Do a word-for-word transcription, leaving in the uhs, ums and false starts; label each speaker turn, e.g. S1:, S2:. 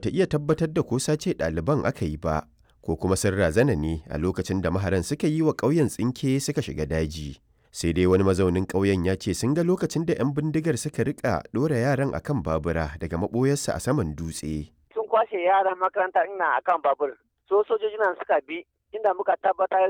S1: bata iya tabbatar da ko sace ɗaliban aka yi ba ko kuma sun razana ne a lokacin da maharan suka yi wa ƙauyen tsinke suka shiga daji. Sai dai wani mazaunin ƙauyen ya ce sun ga lokacin da 'yan bindigar suka riƙa ɗora yaran akan babura daga maɓoyarsa a saman dutse.
S2: Sun kwashe yaran makaranta ina akan babur, so sojoji nan suka bi inda muka tabbatar